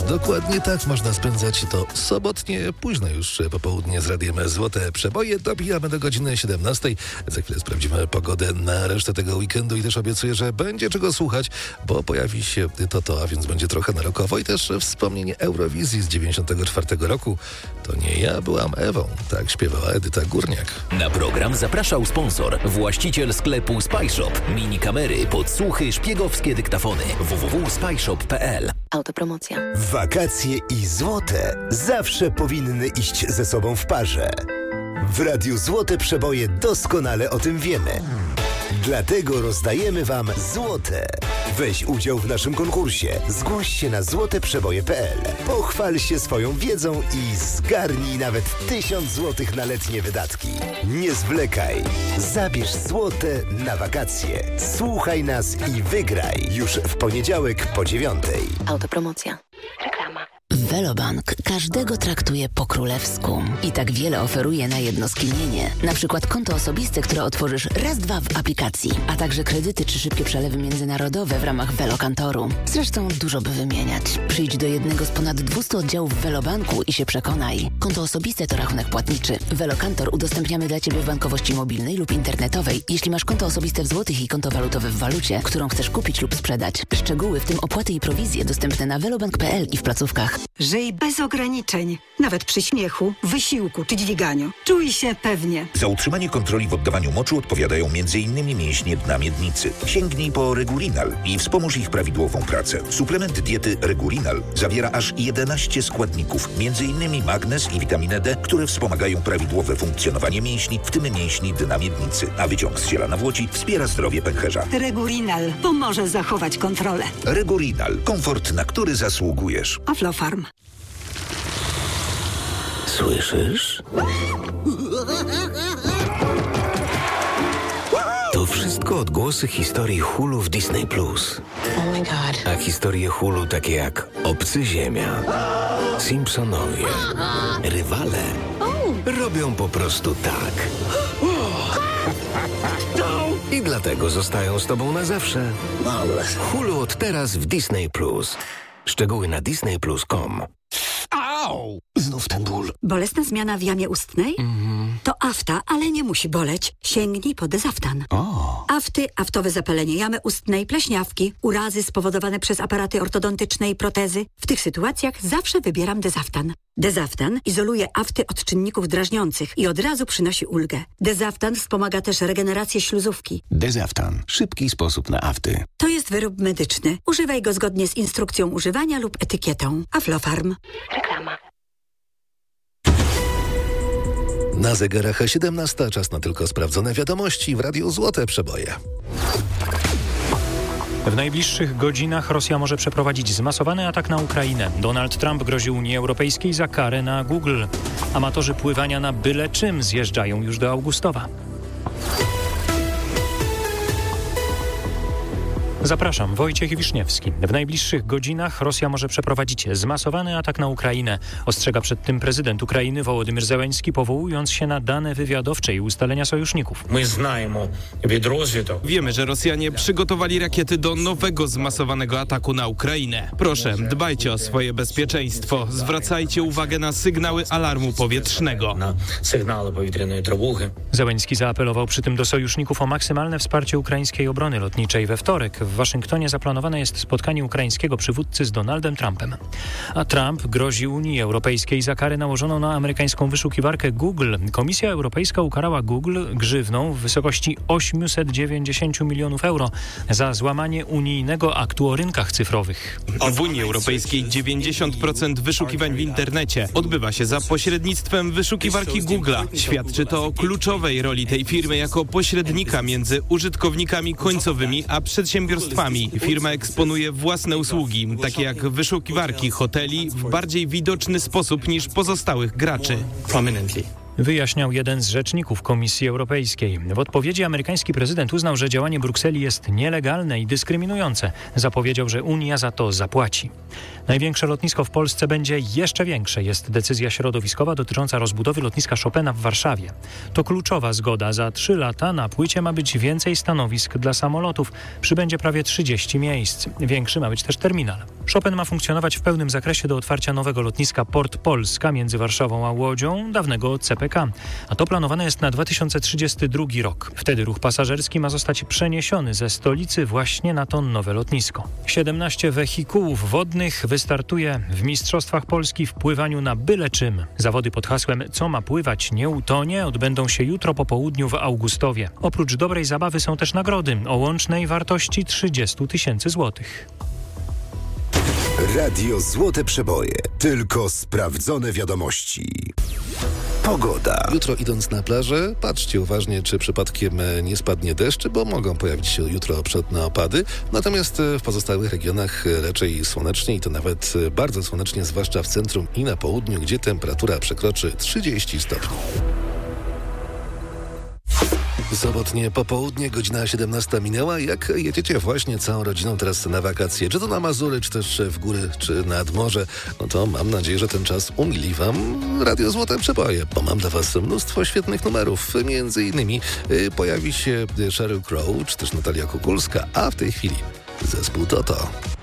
Dokładnie tak można spędzać to sobotnie, późno już popołudnie z Radiem Złote Przeboje. Dobijamy do godziny 17. Za chwilę sprawdzimy pogodę na resztę tego weekendu i też obiecuję, że będzie czego słuchać, bo pojawi się to, a więc będzie trochę narokowo i też wspomnienie Eurowizji z 94 roku. To nie ja byłam Ewą, tak śpiewała Edyta Górniak. Na program zapraszał sponsor, właściciel sklepu Spyshop. Mini kamery, podsłuchy, szpiegowskie dyktafony. www.spyshop.pl. Autopromocja. Wakacje i złote zawsze powinny iść ze sobą w parze. W Radiu Złote Przeboje doskonale o tym wiemy. Dlatego rozdajemy Wam złote. Weź udział w naszym konkursie. Zgłoś się na złoteprzeboje.pl. Pochwal się swoją wiedzą i zgarnij nawet 1000 złotych na letnie wydatki. Nie zwlekaj. Zabierz złote na wakacje. Słuchaj nas i wygraj. Już w poniedziałek po 9:00. Autopromocja. Reklama. Velobank każdego traktuje po królewsku i tak wiele oferuje na jedno skinienie. Na przykład konto osobiste, które otworzysz raz, dwa w aplikacji, a także kredyty czy szybkie przelewy międzynarodowe w ramach Velokantoru. Zresztą dużo by wymieniać. Przyjdź do jednego z ponad 200 oddziałów Velobanku i się przekonaj. Konto osobiste to rachunek płatniczy. Velokantor udostępniamy dla Ciebie w bankowości mobilnej lub internetowej, jeśli masz konto osobiste w złotych i konto walutowe w walucie, którą chcesz kupić lub sprzedać. Szczegóły, w tym opłaty i prowizje, dostępne na velobank.pl i w placówkach. Żyj bez ograniczeń, nawet przy śmiechu, wysiłku czy dźwiganiu. Czuj się pewnie. Za utrzymanie kontroli w oddawaniu moczu odpowiadają m.in. mięśnie dna miednicy. Sięgnij po Regurinal i wspomóż ich prawidłową pracę. Suplement diety Regurinal zawiera aż 11 składników, m.in. magnez i witaminę D, które wspomagają prawidłowe funkcjonowanie mięśni, w tym mięśni dna miednicy. A wyciąg z ziela nawłoci wspiera zdrowie pęcherza. Regurinal pomoże zachować kontrolę. Regurinal. Komfort, na który zasługujesz. Aflofarm. Słyszysz? To wszystko odgłosy historii Hulu w Disney+. Oh my god. A historie Hulu takie jak Obcy Ziemia, Simpsonowie, Rywale robią po prostu tak. I dlatego zostają z tobą na zawsze. Hulu od teraz w Disney+. Szczegóły na disneyplus.com. Au! Znów ten ból. Bolesna zmiana w jamie ustnej? To afta, ale nie musi boleć. Sięgnij po Dezaftan. Afty, aftowe zapalenie jamy ustnej, pleśniawki, urazy spowodowane przez aparaty ortodontyczne i protezy. W tych sytuacjach zawsze wybieram Dezaftan. Dezaftan izoluje afty od czynników drażniących i od razu przynosi ulgę. Dezaftan wspomaga też regenerację śluzówki. Dezaftan. Szybki sposób na afty. To jest wyrób medyczny. Używaj go zgodnie z instrukcją używania lub etykietą. Aflofarm. Reklama. Na zegarach 17, czas na tylko sprawdzone wiadomości w Radiu Złote Przeboje. W najbliższych godzinach Rosja może przeprowadzić zmasowany atak na Ukrainę. Donald Trump grozi Unii Europejskiej za karę na Google. Amatorzy pływania na byle czym zjeżdżają już do Augustowa. Zapraszam, Wojciech Wiszniewski. W najbliższych godzinach Rosja może przeprowadzić zmasowany atak na Ukrainę. Ostrzega przed tym prezydent Ukrainy Wołodymyr Zełenski, powołując się na dane wywiadowcze i ustalenia sojuszników. Wiemy, że Rosjanie przygotowali rakiety do nowego zmasowanego ataku na Ukrainę. Proszę, dbajcie o swoje bezpieczeństwo. Zwracajcie uwagę na sygnały alarmu powietrznego. Zełenski zaapelował przy tym do sojuszników o maksymalne wsparcie ukraińskiej obrony lotniczej. We wtorek w Waszyngtonie zaplanowane jest spotkanie ukraińskiego przywódcy z Donaldem Trumpem. A Trump grozi Unii Europejskiej za karę nałożoną na amerykańską wyszukiwarkę Google. Komisja Europejska ukarała Google grzywną w wysokości 890 milionów euro za złamanie unijnego aktu o rynkach cyfrowych. W Unii Europejskiej 90% wyszukiwań w internecie odbywa się za pośrednictwem wyszukiwarki Google'a. Świadczy to o kluczowej roli tej firmy jako pośrednika między użytkownikami końcowymi a przedsiębiorstwami. Firma eksponuje własne usługi, takie jak wyszukiwarki hoteli, w bardziej widoczny sposób niż pozostałych graczy. wyjaśniał jeden z rzeczników Komisji Europejskiej. W odpowiedzi amerykański prezydent uznał, że działanie Brukseli jest nielegalne i dyskryminujące. Zapowiedział, że Unia za to zapłaci. Największe lotnisko w Polsce będzie jeszcze większe. Jest decyzja środowiskowa dotycząca rozbudowy lotniska Chopina w Warszawie. To kluczowa zgoda. Za 3 lata na płycie ma być więcej stanowisk dla samolotów. Przybędzie prawie 30 miejsc. Większy ma być też terminal. Chopin ma funkcjonować w pełnym zakresie do otwarcia nowego lotniska Port Polska między Warszawą a Łodzią, dawnego CPK. A to planowane jest na 2032 rok. Wtedy ruch pasażerski ma zostać przeniesiony ze stolicy właśnie na to nowe lotnisko. 17 wehikułów wodnych wystartuje w Mistrzostwach Polski w pływaniu na byle czym. Zawody pod hasłem "Co ma pływać, nie utonie" odbędą się jutro po południu w Augustowie. Oprócz dobrej zabawy są też nagrody o łącznej wartości 30 000 złotych. Radio Złote Przeboje. Tylko sprawdzone wiadomości. Pogoda. Jutro idąc na plażę, patrzcie uważnie, czy przypadkiem nie spadnie deszcz, bo mogą pojawić się jutro przedne opady. Natomiast w pozostałych regionach raczej słonecznie i to nawet bardzo słonecznie, zwłaszcza w centrum i na południu, gdzie temperatura przekroczy 30 stopni. Sobotnie popołudnie, godzina 17 minęła. Jak jedziecie właśnie całą rodziną teraz na wakacje, czy to na Mazury, czy też w góry, czy nad morze, no to mam nadzieję, że ten czas umili wam Radio Złote Przeboje, bo mam dla was mnóstwo świetnych numerów. Między innymi pojawi się Sheryl Crow, czy też Natalia Kukulska, a w tej chwili zespół Toto.